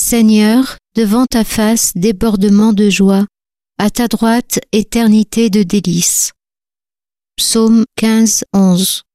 Seigneur, devant ta face, débordement de joie, à ta droite, éternité de délices. Psaume 15, 11.